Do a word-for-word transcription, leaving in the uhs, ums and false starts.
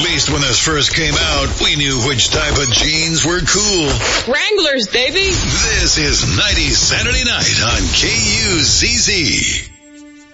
least when this first came out, we knew which type of jeans were cool. Wranglers, baby. This is nineties Saturday Night on K U Z Z.